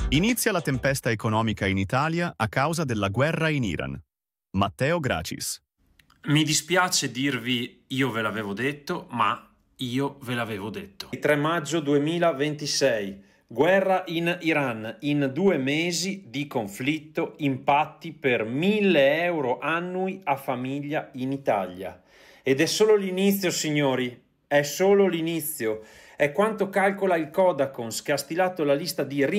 Inizia la tempesta economica in Italia a causa della guerra in Iran. Matteo Gracis. Mi dispiace dirvi io ve l'avevo detto, ma io ve l'avevo detto. 3 maggio 2026. Guerra in Iran. In 2 mesi di conflitto, impatti per 1.000 euro annui a famiglia in Italia. Ed è solo l'inizio, signori. È solo l'inizio. È quanto calcola il Codacons, che ha stilato la lista di